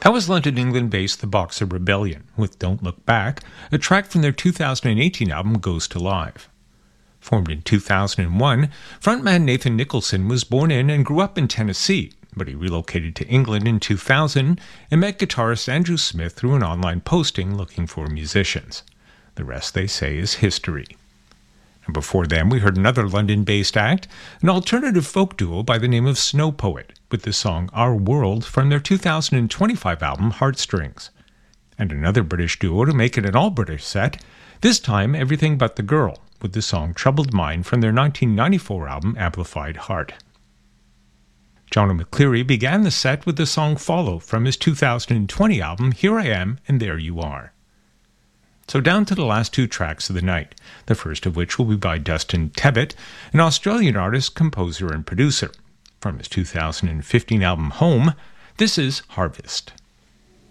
That was London, England-based The Boxer Rebellion, with Don't Look Back, a track from their 2018 album Ghost Alive. Formed in 2001, frontman Nathan Nicholson was born in and grew up in Tennessee, but he relocated to England in 2000 and met guitarist Andrew Smith through an online posting looking for musicians. The rest, they say, is history. And before them, we heard another London-based act, an alternative folk duo by the name of Snow Poet, with the song Our World from their 2025 album Heartstrings. And another British duo to make it an all-British set, this time Everything But the Girl, with the song Troubled Mind from their 1994 album Amplified Heart. John O'Mcleary began the set with the song Follow from his 2020 album Here I Am and There You Are. So down to the last two tracks of the night, the first of which will be by Dustin Tebbit, an Australian artist, composer, and producer. From his 2015 album Home, this is Harvest.